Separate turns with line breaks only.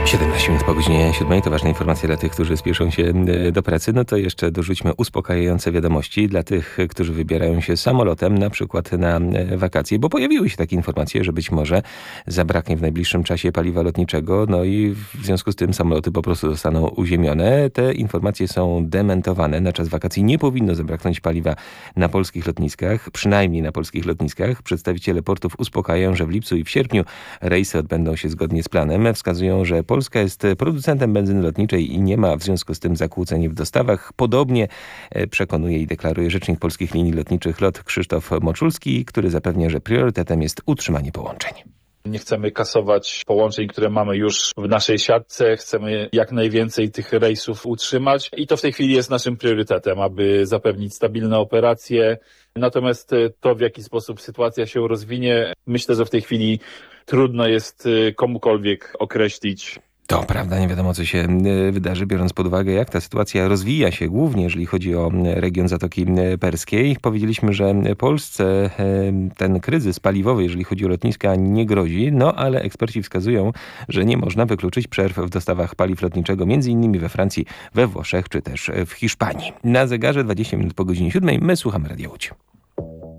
17 minut po godzinie 7. To ważna informacja dla tych, którzy spieszą się do pracy. No to jeszcze dorzućmy uspokajające wiadomości dla tych, którzy wybierają się samolotem, na przykład na wakacje, bo pojawiły się takie informacje, że być może zabraknie w najbliższym czasie paliwa lotniczego, no i w związku z tym samoloty po prostu zostaną uziemione. Te informacje są dementowane. Na czas wakacji nie powinno zabraknąć paliwa na polskich lotniskach, przynajmniej na polskich lotniskach. Przedstawiciele portów uspokajają, że w lipcu i w sierpniu rejsy odbędą się zgodnie z planem. Wskazują, że Polska jest producentem benzyny lotniczej i nie ma w związku z tym zakłóceń w dostawach. Podobnie przekonuje i deklaruje rzecznik Polskich Linii Lotniczych LOT Krzysztof Moczulski, który zapewnia, że priorytetem jest utrzymanie połączeń.
Nie chcemy kasować połączeń, które mamy już w naszej siatce. Chcemy jak najwięcej tych rejsów utrzymać i to w tej chwili jest naszym priorytetem, aby zapewnić stabilne operacje. Natomiast to, w jaki sposób sytuacja się rozwinie, myślę, że w tej chwili trudno jest komukolwiek określić.
To prawda, nie wiadomo co się wydarzy, biorąc pod uwagę jak ta sytuacja rozwija się, głównie jeżeli chodzi o region Zatoki Perskiej. Powiedzieliśmy, że Polsce ten kryzys paliwowy, jeżeli chodzi o lotniska, nie grozi, no ale eksperci wskazują, że nie można wykluczyć przerw w dostawach paliw lotniczego, między innymi we Francji, we Włoszech czy też w Hiszpanii. Na zegarze 20 minut po godzinie 7 my słuchamy Radia Łódź.